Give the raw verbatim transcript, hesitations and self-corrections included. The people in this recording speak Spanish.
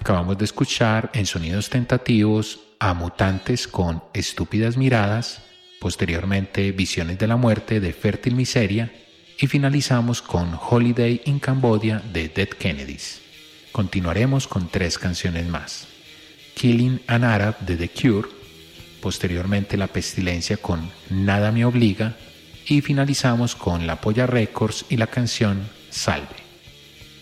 Acabamos de escuchar en sonidos tentativos a Mutantes con Estúpidas Miradas, posteriormente Visiones de la Muerte de Fértil Miseria y finalizamos con Holiday in Cambodia de Dead Kennedys. Continuaremos con tres canciones más: Killing an Arab de The Cure, posteriormente La Pestilencia con Nada me obliga y finalizamos con La Polla Records y la canción Salve.